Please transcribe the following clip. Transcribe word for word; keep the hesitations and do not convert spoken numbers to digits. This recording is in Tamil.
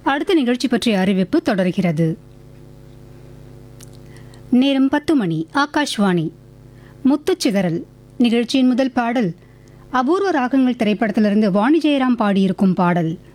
அடுத்த நிகழ்ச்சி பற்றிய அறிவிப்பு தொடர்கிறது. நேரம் பத்து மணி. ஆகாஷ்வாணி. முத்துச்சிதறல் நிகழ்ச்சியின் முதல் பாடல் அபூர்வ ராகங்கள் திரைப்படத்திலிருந்து வாணி ஜெயராம் பாடியிருக்கும் பாடல்.